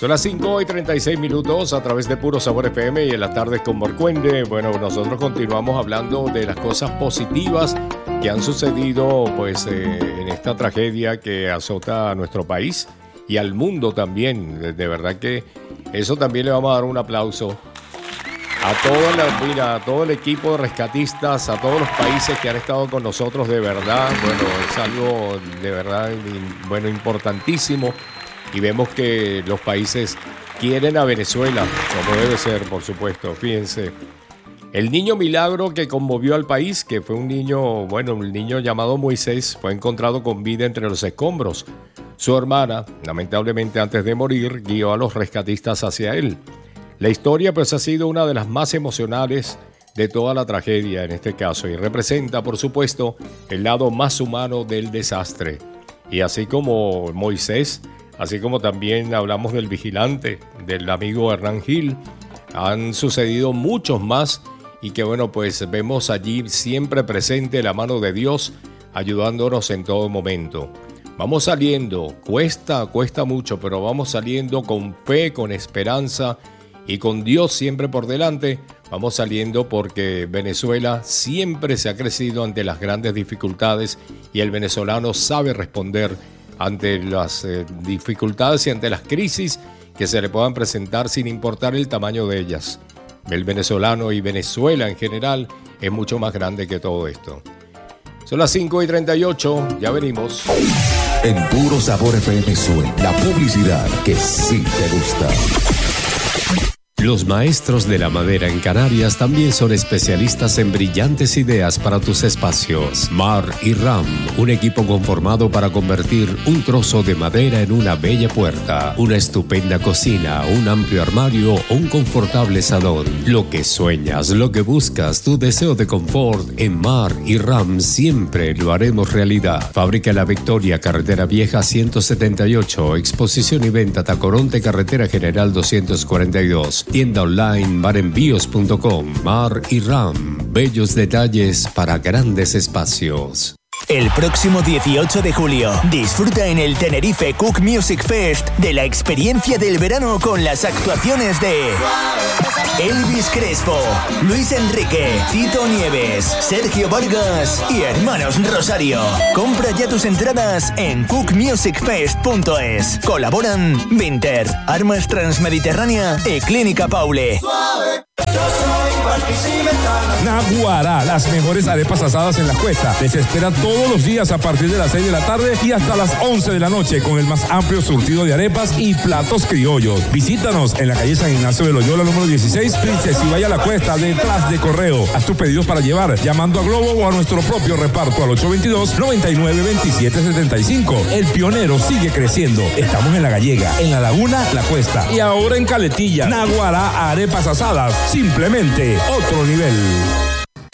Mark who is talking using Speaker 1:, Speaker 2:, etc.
Speaker 1: Son las 5:36 a través de Puro Sabor FM y en las tardes con Morcuende. Bueno, nosotros continuamos hablando de las cosas positivas que han sucedido pues en esta tragedia que azota a nuestro país y al mundo también. De verdad que eso también le vamos a dar un aplauso a todo el equipo de rescatistas, a todos los países que han estado con nosotros, de verdad. Bueno, es algo de verdad importantísimo. Y vemos que los países quieren a Venezuela, como debe ser, por supuesto. Fíjense, el niño milagro que conmovió al país, que fue un niño llamado Moisés, fue encontrado con vida entre los escombros. Su hermana, lamentablemente antes de morir, guió a los rescatistas hacia él. La historia pues ha sido una de las más emocionales de toda la tragedia en este caso y representa, por supuesto, el lado más humano del desastre. Y así como Moisés, así como también hablamos del vigilante, del amigo Hernán Gil, han sucedido muchos más y que bueno, pues vemos allí siempre presente la mano de Dios ayudándonos en todo momento. Vamos saliendo, cuesta mucho, pero vamos saliendo con fe, con esperanza y con Dios siempre por delante. Vamos saliendo porque Venezuela siempre se ha crecido ante las grandes dificultades y el venezolano sabe responder ante las dificultades y ante las crisis que se le puedan presentar sin importar el tamaño de ellas. El venezolano y Venezuela en general es mucho más grande que todo esto. Son las 5:38, ya venimos.
Speaker 2: En Puro Sabor FM suena la publicidad que sí te gusta.
Speaker 3: Los maestros de la madera en Canarias también son especialistas en brillantes ideas para tus espacios. Mar y Ram, un equipo conformado para convertir un trozo de madera en una bella puerta, una estupenda cocina, un amplio armario o un confortable salón. Lo que sueñas, lo que buscas, tu deseo de confort, en Mar y Ram siempre lo haremos realidad. Fábrica La Victoria, Carretera Vieja 178, exposición y venta Tacoronte, Carretera General 242. Tienda online marenvíos.com. Mar y Ram, bellos detalles para grandes espacios.
Speaker 4: El próximo 18 de julio, disfruta en el Tenerife Cook Music Fest de la experiencia del verano con las actuaciones de Elvis Crespo, Luis Enrique, Tito Nieves, Sergio Vargas y Hermanos Rosario. Compra ya tus entradas en cookmusicfest.es. Colaboran Vinter, Armas Transmediterránea y Clínica Paule.
Speaker 5: Naguará, las mejores arepas asadas en la Cuesta. Les espera todos los días a partir de las 6 de la tarde y hasta las 11 de la noche con el más amplio surtido de arepas y platos criollos. Visítanos en la calle San Ignacio de Loyola número 16, Princesa y Vaya La Cuesta, detrás de Correo. Haz tus pedidos para llevar llamando a Globo o a nuestro propio reparto al 822-99-2775. El Pionero sigue creciendo. Estamos en La Gallega, en La Laguna, La Cuesta y ahora en Caletilla. Naguará, arepas asadas, simplemente otro nivel.